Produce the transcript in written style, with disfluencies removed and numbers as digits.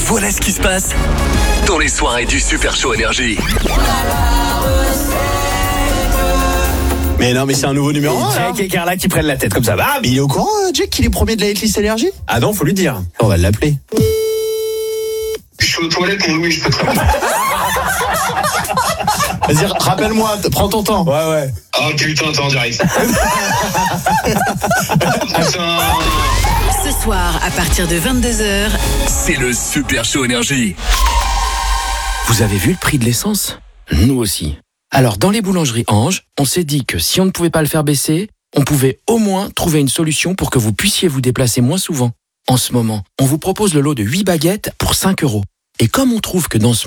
Voilà ce qui se passe dans les soirées du Super Show Énergie. Mais non, mais c'est un nouveau numéro 1. Jack et Carla qui prennent la tête comme ça. Ah, mais il est au courant, Jack, qu'il est premier de la hitlist énergie? Ah non, faut lui dire. On va l'appeler. Je suis aux toilettes, mon Louis, je peux te rappeler. Vas-y, rappelle-moi, prends ton temps. Ouais. Ah putain, t'es en direct. Putain. Ce soir, à partir de 22h, C'est le Super Show Énergie. Vous avez vu le prix de l'essence? Nous aussi. Alors, dans les boulangeries Ange, on s'est dit que si on ne pouvait pas le faire baisser, on pouvait au moins trouver une solution pour que vous puissiez vous déplacer moins souvent. En ce moment, on vous propose le lot de 8 baguettes pour 5 €. Et comme on trouve que dans ce